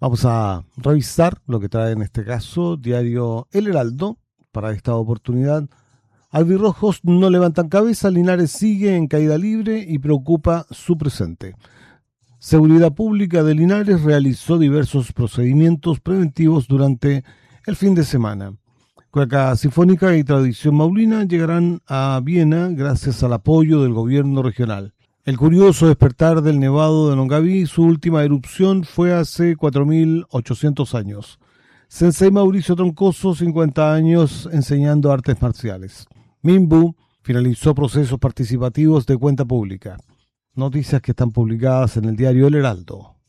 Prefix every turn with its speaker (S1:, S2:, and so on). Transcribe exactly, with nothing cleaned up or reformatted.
S1: Vamos a revisar lo que trae en este caso diario El Heraldo para esta oportunidad. Albirrojos no levantan cabeza, Linares sigue en caída libre y preocupa su presente. Seguridad Pública de Linares realizó diversos procedimientos preventivos durante el fin de semana. Cueca Sinfónica y Tradición Maulina llegarán a Viena gracias al apoyo del gobierno regional. El curioso despertar del Nevado de Longaví, su última erupción fue hace cuatro mil ochocientos años. Sensei Mauricio Troncoso, cincuenta años enseñando artes marciales. Minbu finalizó procesos participativos de cuenta pública. Noticias que están publicadas en el diario El Heraldo.